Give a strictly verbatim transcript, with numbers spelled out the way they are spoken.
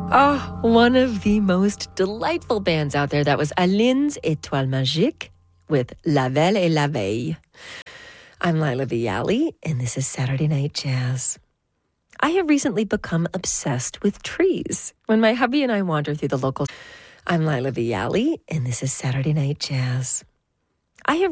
Oh, one of the most delightful bands out there. That was Aline's Étoile Magique with La Belle et la Veille. I'm Lila Viali, and this is Saturday Night Jazz. I have recently become obsessed with trees. When my hubby and I wander through the local... I'm Lila Viali, and this is Saturday Night Jazz. I have